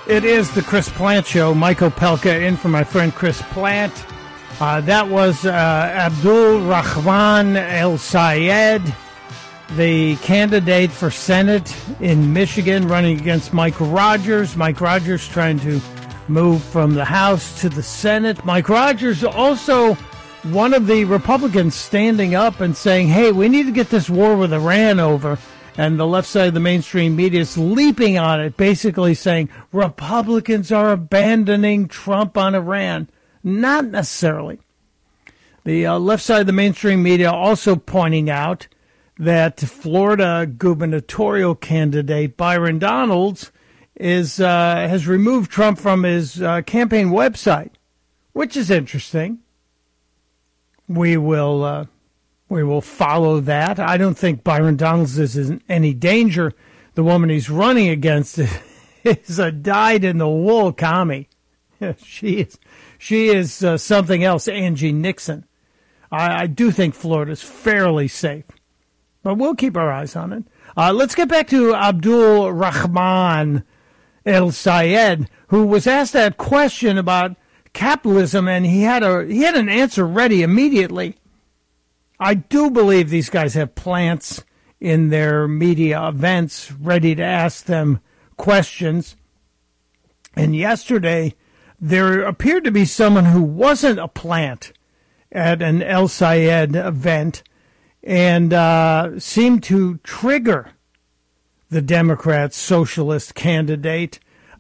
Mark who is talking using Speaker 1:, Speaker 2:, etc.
Speaker 1: It is the Chris Plant Show. Michael Pelka in for my friend Chris Plant. That was Abdul Rahman El Sayed, the candidate for Senate in Michigan, running against Mike Rogers. Mike Rogers trying to move from the House to the Senate. Mike Rogers also one of the Republicans standing up and saying, hey, we need to get this war with Iran over. And the left side of the mainstream media is leaping on it, basically saying Republicans are abandoning Trump on Iran. Not necessarily. The left side of the mainstream media also pointing out that Florida gubernatorial candidate Byron Donalds has removed Trump from his campaign website, which is interesting. We will follow that. I don't think Byron Donalds is in any danger. The woman he's running against is a dyed-in-the-wool commie. She is something else, Angie Nixon. I do think Florida's fairly safe, but we'll keep our eyes on it. Let's get back to Abdul Rahman El Sayed, who was asked that question about capitalism, and he had an answer ready immediately. I do believe these guys have plants in their media events ready to ask them questions. And yesterday, there appeared to be someone who wasn't a plant at an El Sayed event and seemed to trigger the Democrat socialist candidate.